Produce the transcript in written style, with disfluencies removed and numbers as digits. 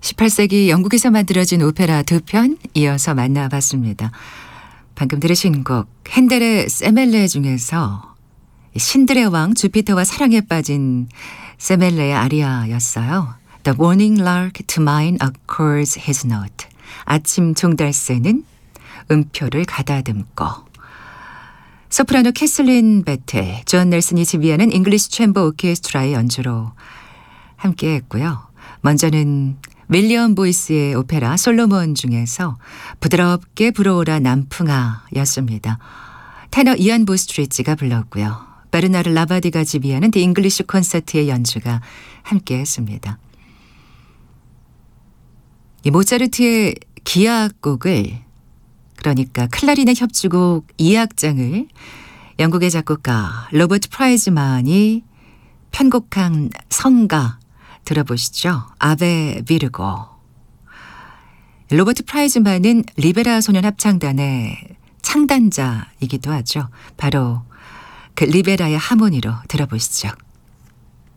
18세기 영국에서 만들어진 오페라 두 편 이어서 만나봤습니다. 방금 들으신 곡 핸델의 세멜레 중에서 신들의 왕 주피터와 사랑에 빠진 세멜레의 아리아였어요. The morning lark to mine accords his note. 아침 종달새는 음표를 가다듬고. 소프라노 캐슬린 베텔, 존 넬슨이 지휘하는 잉글리시 챔버 오케스트라의 연주로 함께했고요. 먼저는 윌리엄 보이스의 오페라 솔로몬 중에서 부드럽게 불어오라 남풍아였습니다. 테너 이안 보스트리츠가 불렀고요. 베르나르 라바디가 지휘하는 디 잉글리시 콘서트의 연주가 함께했습니다. 이 모차르트의 기악곡을, 그러니까 클라리넷 협주곡 2악장을 영국의 작곡가 로버트 프라이즈만이 편곡한 성가 들어보시죠. 아베 비르고. 로버트 프라이즈만은 리베라 소년 합창단의 창단자이기도 하죠. 바로 그 리베라의 하모니로 들어보시죠.